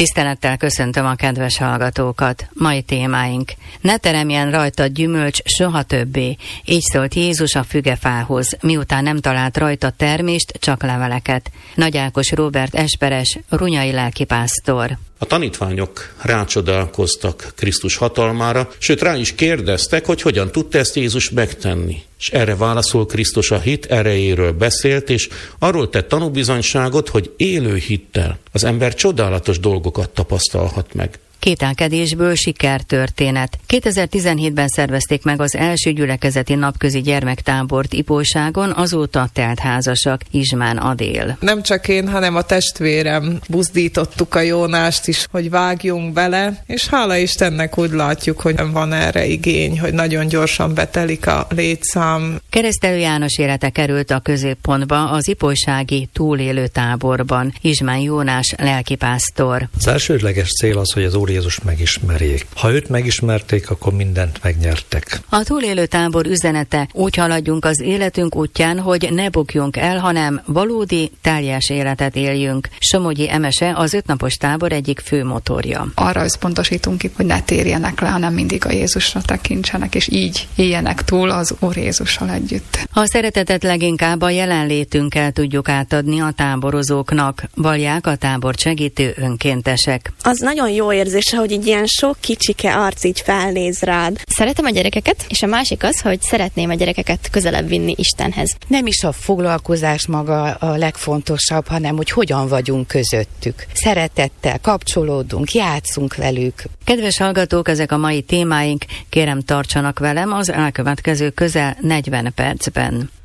Tisztelettel köszöntöm a kedves hallgatókat. Mai témáink: ne teremjen rajtad gyümölcs soha többé. Így szólt Jézus a fügefához, miután nem talált rajta termést, csak leveleket. Nagy Ákos Róbert esperes, runyai lelkipásztor. A tanítványok rácsodálkoztak Krisztus hatalmára, sőt rá is kérdeztek, hogy hogyan tudta ezt Jézus megtenni. És erre válaszol Krisztus a hit erejéről beszélt, és arról tett tanúbizonyságot, hogy élő hittel az ember csodálatos dolgokat tapasztalhat meg. Kételkedésből sikertörténet. 2017-ben szervezték meg az első gyülekezeti napközi gyermektábort Ipolyságon, azóta teltházasak. Izsmán Adél. Nem csak én, hanem a testvérem buzdítottuk a Jónást is, hogy vágjunk bele, és hála Istennek úgy látjuk, hogy van erre igény, hogy nagyon gyorsan betelik a létszám. Keresztelő János élete került a középpontba az ipolysági túlélő táborban. Izsmán Jónás lelkipásztor. Az elsődleges cél az, hogy az Úr Jézust megismerjék. Ha őt megismerték, akkor mindent megnyertek. A túlélő tábor üzenete: úgy haladjunk az életünk útján, hogy ne bukjunk el, hanem valódi, teljes életet éljünk. Somogyi Emese, az 5 napos tábor egyik fő motorja. Arra összpontosítunk ki, hogy ne térjenek le, hanem mindig a Jézusra tekintsenek, és így éljenek túl az Úr Jézussal együtt. A szeretetet leginkább a jelenlétünkkel tudjuk átadni a táborozóknak, vallják a tábort segítő önkéntesek. Az nagyon jó érzés, hogy így ilyen sok kicsike arc így felnéz rád. Szeretem a gyerekeket, és a másik az, hogy szeretném a gyerekeket közelebb vinni Istenhez. Nem is a foglalkozás maga a legfontosabb, hanem hogy hogyan vagyunk közöttük. Szeretettel kapcsolódunk, játszunk velük. Kedves hallgatók, ezek a mai témáink, kérem tartsanak velem az elkövetkező közel 40 percben.